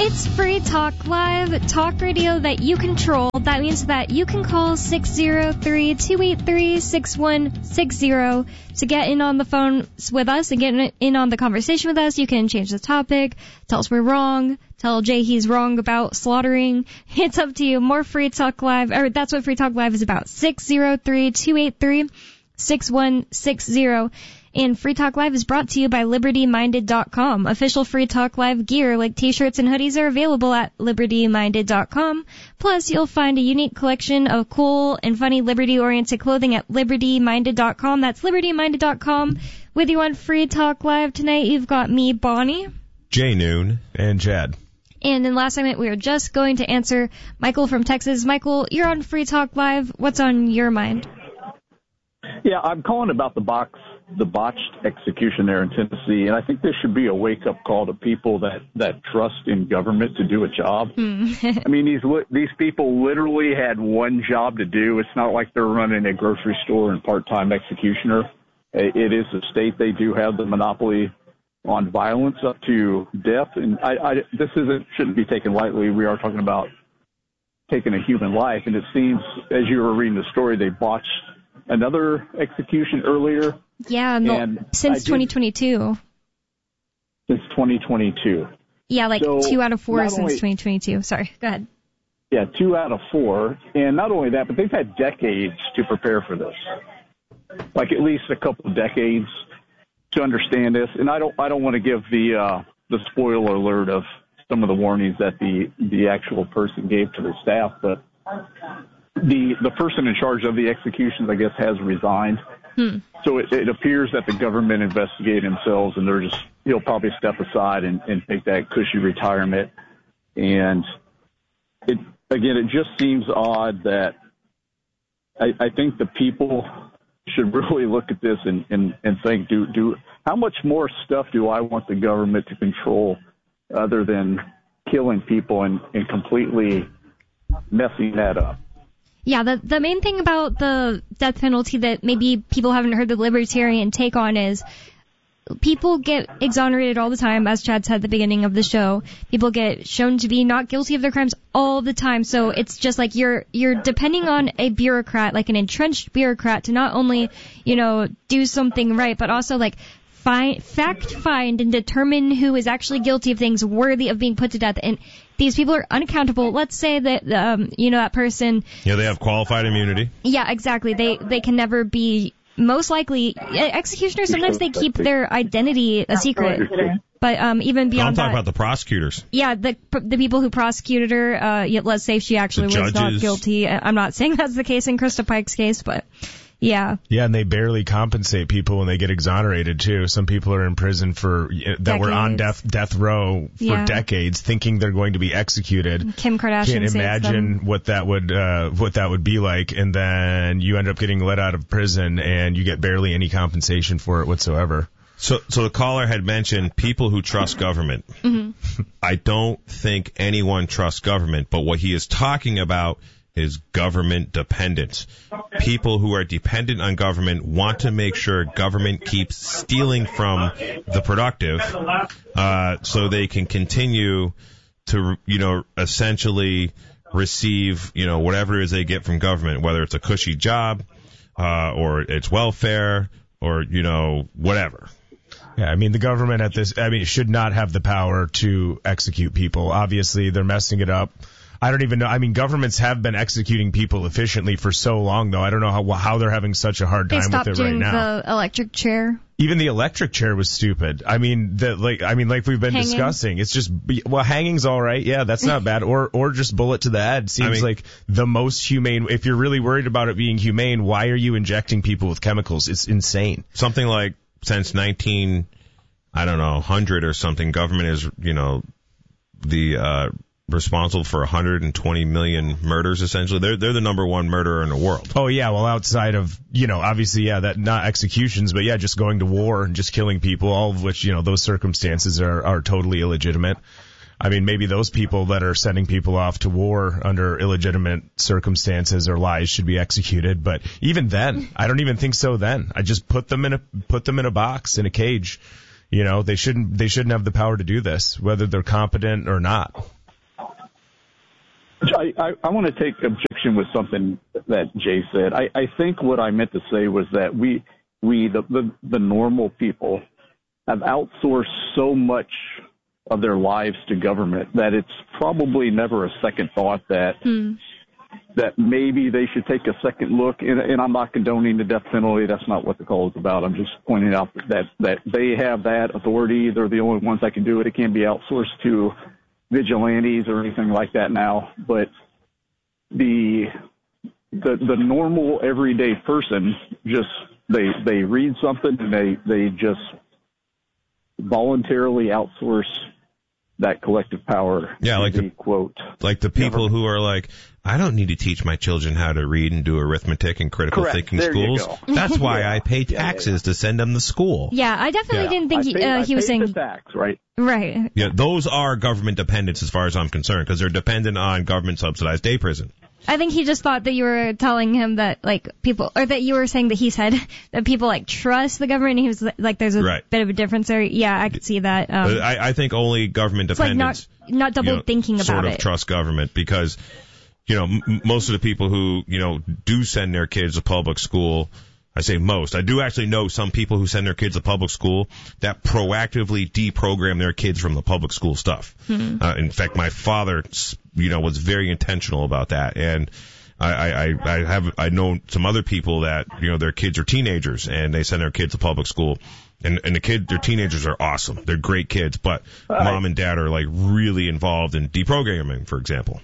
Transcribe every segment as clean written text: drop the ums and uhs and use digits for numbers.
It's Free Talk Live, talk radio that you control. That means that you can call 603-283-6160 to get in on the phone with us and get in on the conversation with us. You can change the topic, tell us we're wrong, tell Jay he's wrong about slaughtering. It's up to you. More Free Talk Live, or that's what Free Talk Live is about. 603-283-6160. And Free Talk Live is brought to you by LibertyMinded.com. Official Free Talk Live gear like t-shirts and hoodies are available at LibertyMinded.com. Plus, you'll find a unique collection of cool and funny Liberty-oriented clothing at LibertyMinded.com. That's LibertyMinded.com. With you on Free Talk Live tonight, you've got me, Bonnie, Jay Noon, and Chad. And in the last segment, we are just going to answer Michael from Texas. Michael, you're on Free Talk Live. What's on your mind? Yeah, I'm calling about the botched execution there in Tennessee, and I think this should be a wake-up call to people that trust in government to do a job. I mean, these people literally had one job to do. It's not like they're running a grocery store and part-time executioner. It is a state. They do have the monopoly on violence up to death, and this shouldn't be taken lightly. We are talking about taking a human life, and it seems, as you were reading the story, they botched another execution earlier. Yeah, since 2022. Since 2022. Yeah, like so 2 out of 4 since 2022. Sorry, go ahead. Yeah, 2 out of 4. And not only that, but they've had decades to prepare for this. Like at least a couple of decades to understand this. And I don't want to give the spoiler alert of some of the warnings that the actual person gave to the staff, but the person in charge of the executions, I guess, has resigned. So it appears that the government investigated themselves, and he'll probably step aside and take that cushy retirement. And it just seems odd that I think the people should really look at this and think, how much more stuff do I want the government to control other than killing people and completely messing that up? Yeah, the main thing about the death penalty that maybe people haven't heard the libertarian take on is people get exonerated all the time, as Chad said at the beginning of the show. People get shown to be not guilty of their crimes all the time. So it's just like you're depending on a bureaucrat, like an entrenched bureaucrat, to not only, do something right, but also like find and determine who is actually guilty of things worthy of being put to death. And these people are unaccountable. Let's say that, that person... Yeah, they have qualified immunity. Yeah, exactly. They can never be... Most likely, executioners, sometimes they keep their identity a secret. But even beyond that... I'm talking about the prosecutors. Yeah, the people who prosecuted her, let's say she actually was not guilty. I'm not saying that's the case in Krista Pike's case, but... Yeah. Yeah, and they barely compensate people when they get exonerated, too. Some people are in prison that were on death row for decades, thinking they're going to be executed. Kim Kardashian Can't imagine what that would be like, and then you end up getting let out of prison, and you get barely any compensation for it whatsoever. So the caller had mentioned people who trust government. Mm-hmm. I don't think anyone trusts government, but what he is talking about is government dependence. People who are dependent on government want to make sure government keeps stealing from the productive, so they can continue to, essentially receive, whatever it is they get from government, whether it's a cushy job, or it's welfare, or, whatever. Yeah, I mean, the government should not have the power to execute people. Obviously, they're messing it up. I don't even know. I mean, governments have been executing people efficiently for so long, though. I don't know how they're having such a hard time with it right now. They stopped doing the electric chair. Even the electric chair was stupid. I mean, like we've been discussing, it's just, hanging's all right. Yeah, that's not bad. Or just bullet to the head seems like the most humane. If you're really worried about it being humane, why are you injecting people with chemicals? It's insane. Something like since 100 or something, government is, responsible for 120 million murders, essentially. They're the number one murderer in the world. Oh, yeah, well, outside of, obviously, that not executions, but, just going to war and just killing people, all of which, those circumstances are totally illegitimate. I mean, maybe those people that are sending people off to war under illegitimate circumstances or lies should be executed. But even then, I don't even think so then. I just put them in a box, in a cage. They shouldn't have the power to do this, whether they're competent or not. I want to take objection with something that Jay said. I think what I meant to say was that we the normal people have outsourced so much of their lives to government that it's probably never a second thought that that maybe they should take a second look. And I'm not condoning the death penalty. That's not what the call is about. I'm just pointing out that they have that authority. They're the only ones that can do it. It can't be outsourced to vigilantes or anything like that now. But the normal everyday person just they read something and they just voluntarily outsource that collective power. Yeah, like the quote. Like the people who are like, I don't need to teach my children how to read and do arithmetic and critical thinking there schools. That's why I pay taxes to send them to school. Yeah, I definitely didn't think he was saying the tax, right? Right. Yeah, those are government dependents as far as I'm concerned, because they're dependent on government subsidized day prison. I think he just thought that you were telling him that, like, people, or that you were saying that he said that people, like, trust the government, and he was like, there's a bit of a difference there. Yeah, I could see that. I think only government dependents, like not double thinking about sort of it. trust government, because, most of the people who, do send their kids to public school, I say most. I do actually know some people who send their kids to public school that proactively deprogram their kids from the public school stuff. In fact, my father, was very intentional about that. And I know some other people that, their kids are teenagers and they send their kids to public school. And their teenagers are awesome. They're great kids, but mom and dad are like really involved in deprogramming, for example.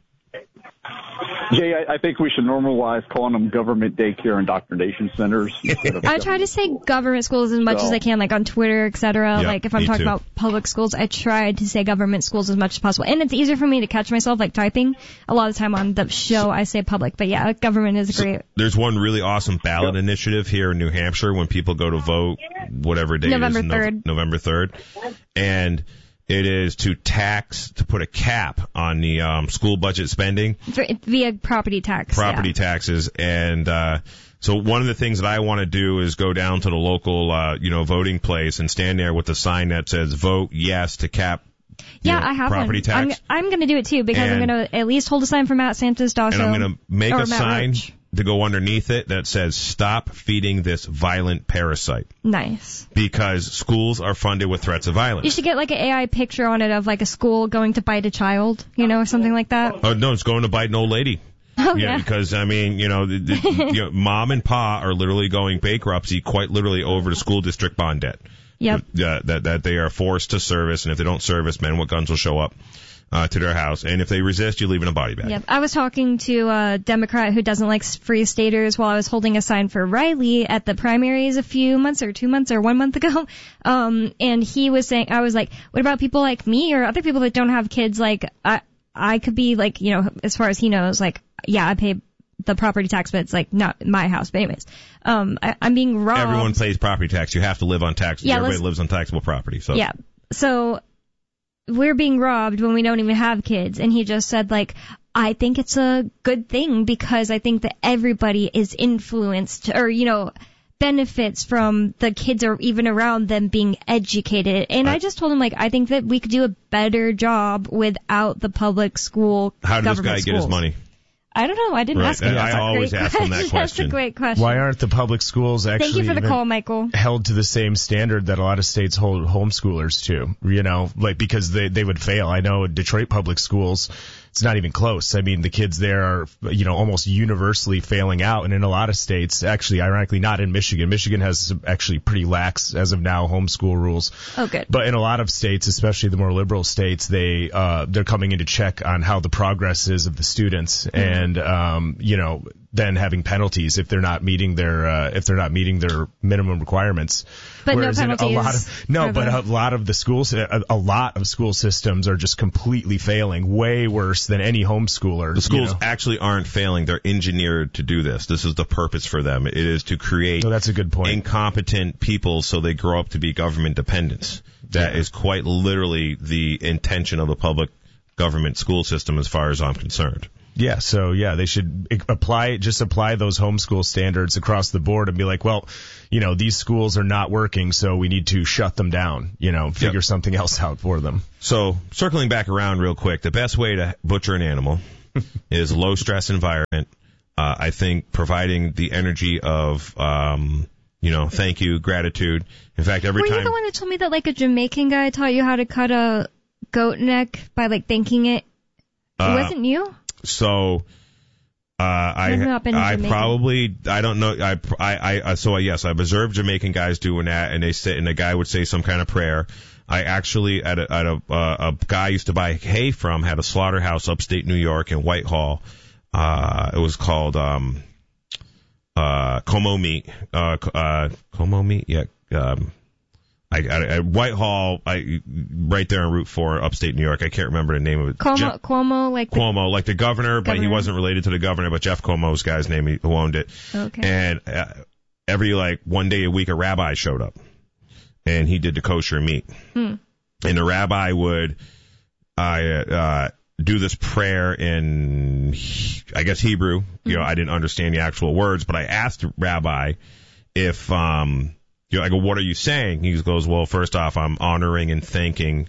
Jay, I think we should normalize calling them government daycare indoctrination centers. I try to say government schools as much as I can, like on Twitter, etc. Yep, like if I'm talking about public schools, I try to say government schools as much as possible. And it's easier for me to catch myself, like typing. A lot of the time on the show, I say public. But yeah, government is great. There's one really awesome ballot initiative here in New Hampshire when people go to vote, whatever day November it is. 3rd. November 3rd. And it is to put a cap on the school budget spending via property tax. Taxes. And so one of the things that I want to do is go down to the local voting place and stand there with a sign that says vote yes to cap I have property one. tax. I'm going to do it too, because I'm going to at least hold a sign for Matt Santos also. And I'm going to make a sign Roach to go underneath it that says stop feeding this violent parasite. Nice. Because schools are funded with threats of violence. You should get like an AI picture on it of like a school going to bite a child, or something like that. Oh, no, it's going to bite an old lady. Oh, yeah. Because, mom and pa are literally going bankruptcy quite literally over the school district bond debt. Yep. That they are forced to service, and if they don't service, men with guns will show up to their house, and if they resist, you leave in a body bag. Yep. I was talking to a Democrat who doesn't like free staters while I was holding a sign for Riley at the primaries a few months or 2 months or 1 month ago. And he was saying, I was like, what about people like me or other people that don't have kids? Like, I could be like, as far as he knows, like, yeah, I pay the property tax, but it's like not my house. But anyways, I'm being robbed. Everyone pays property tax. You have to live on taxes. Yeah, everybody lives on taxable property. So. Yeah. So we're being robbed when we don't even have kids. And he just said, like, I think it's a good thing because I think that everybody is influenced or, benefits from the kids or even around them being educated. And I just told him, like, I think that we could do a better job without the public school. How did this guy schools. Get his money? I don't know. I didn't ask him. I always ask him that question. That's a great question. Why aren't the public schools actually Thank you for the call, Michael. held to the same standard that a lot of states hold homeschoolers to? Because they would fail. I know Detroit public schools, it's not even close. I mean, the kids there are, almost universally failing out. And in a lot of states, actually, ironically, not in Michigan. Michigan has actually pretty lax, as of now, homeschool rules. Oh, good. But in a lot of states, especially the more liberal states, they're coming in to check on how the progress is of the students. And, then having penalties if they're not meeting their minimum requirements. But Whereas no penalties. A lot of the schools, a lot of school systems are just completely failing, way worse than any homeschooler. The schools actually aren't failing; they're engineered to do this. This is the purpose for them. It is to create that's a good point. Incompetent people so they grow up to be government dependents. That is quite literally the intention of the public government school system, as far as I'm concerned. Yeah, so they should apply those homeschool standards across the board and be like, well, these schools are not working, so we need to shut them down, figure something else out for them. So, circling back around real quick, the best way to butcher an animal is low stress environment. I think providing the energy of, thank you, gratitude. In fact, every time. Were you the one that told me that like a Jamaican guy taught you how to cut a goat neck by like thanking it? It wasn't you? So, I don't know. Yes, I've observed Jamaican guys doing that, and they sit, and the guy would say some kind of prayer. I actually, at a guy I used to buy hay from, had a slaughterhouse upstate New York in Whitehall. It was called, Como Meat. Como Meat? Yeah. Whitehall, right there on Route 4, upstate New York. I can't remember the name of it. Cuomo, like the governor, but he wasn't related to the governor, but Jeff Cuomo's guy's name, who owned it. Okay. And every, one day a week, a rabbi showed up, and he did the kosher meat. And the rabbi would do this prayer in, I guess, Hebrew. I didn't understand the actual words, but I asked the rabbi if, I go, what are you saying? He goes, well, first off, I'm honoring and thanking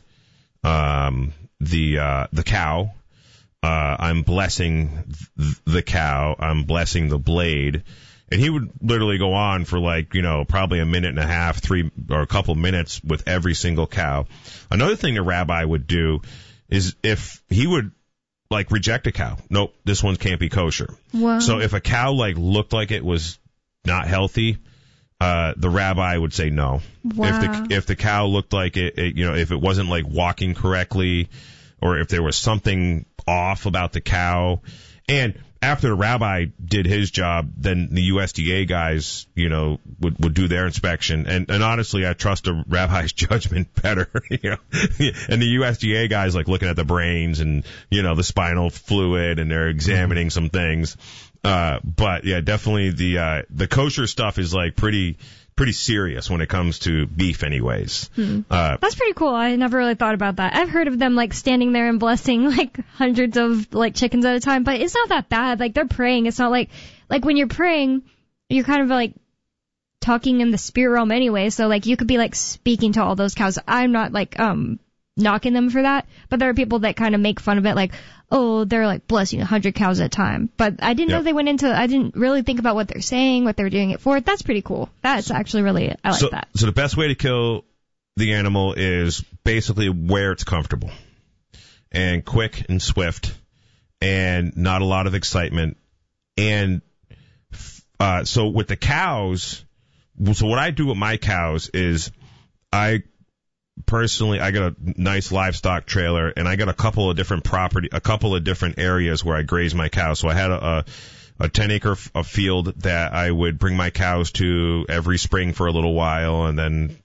the cow. I'm blessing the cow. I'm blessing the blade. And he would literally go on for probably a minute and a half, or a couple minutes with every single cow. Another thing the rabbi would do is if he would reject a cow. Nope, this one can't be kosher. Wow. So if a cow looked like it was not healthy, the rabbi would say no. Wow. If the cow looked like if it wasn't walking correctly, or if there was something off about the cow, and after the rabbi did his job, then the USDA guys, would do their inspection. And honestly, I trust the rabbi's judgment better, And the USDA guys looking at the brains and, the spinal fluid, and they're examining some things. But yeah, definitely the kosher stuff is pretty serious when it comes to beef anyways. That's pretty cool. I never really thought about that. I've heard of them standing there and blessing hundreds of chickens at a time, but it's not that bad. They're praying. It's not like when you're praying, you're kind of talking in the spirit realm anyway. So you could be speaking to all those cows. I'm not knocking them for that, but there are people that kind of make fun of it, they're blessing 100 cows at a time. But I didn't know they went into, I didn't really think about what they're saying, what they're doing it for. That's pretty cool. That's actually really, I like that. So the best way to kill the animal is basically where it's comfortable and quick and swift and not a lot of excitement. And so with the cows, so what I do with my cows is I got a nice livestock trailer, and I got a couple of different areas where I graze my cows. So I had a 10-acre field that I would bring my cows to every spring for a little while, and then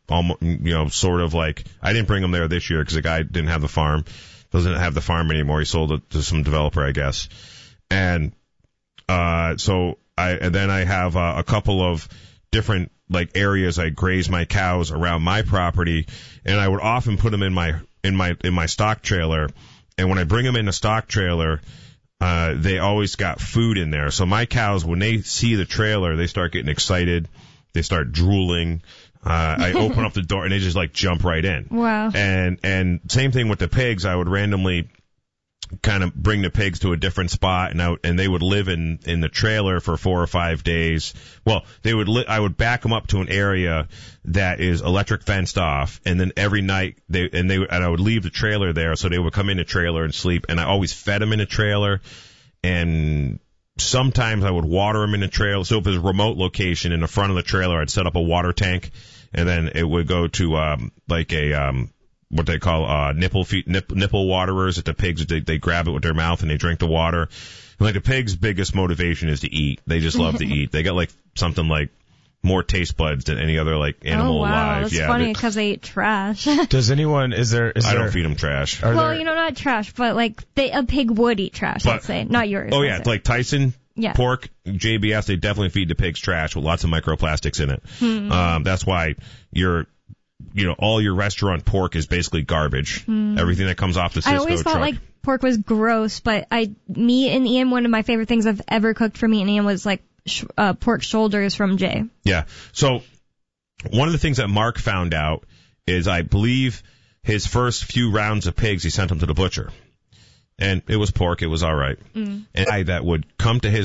I didn't bring them there this year because the guy doesn't have the farm anymore. He sold it to some developer, I guess. And then I have a couple of different areas I graze my cows around my property, and I would often put them in my stock trailer. And when I bring them in the stock trailer, they always got food in there. So my cows, when they see the trailer, they start getting excited. They start drooling. I open up the door and they just jump right in. Wow. And same thing with the pigs. I would randomly kind of bring the pigs to a different spot, and they would live in the trailer for 4 or 5 days. Well, I would back them up to an area that is electric fenced off, and then every night I would leave the trailer there, so they would come in the trailer and sleep. And I always fed them in the trailer, and sometimes I would water them in the trailer. So if there's a remote location in the front of the trailer, I'd set up a water tank, and then it would go to what they call nipple waterers at the pigs. They grab it with their mouth and they drink the water. And the pig's biggest motivation is to eat. They just love to eat. They got something more taste buds than any other animal alive. That's funny because they eat trash. Does anyone? I don't feed them trash. Not trash, but a pig would eat trash. Let's say, not yours. Oh yeah, Tyson. Yeah. Pork, JBS, they definitely feed the pigs trash with lots of microplastics in it. That's why all your restaurant pork is basically garbage. Everything that comes off the Sysco truck. I always thought pork was gross, but me and Ian, one of my favorite things I've ever cooked for me and Ian was pork shoulders from Jay. Yeah. So one of the things that Mark found out is I believe his first few rounds of pigs he sent them to the butcher. and it was pork. It was all right. And I that would come to his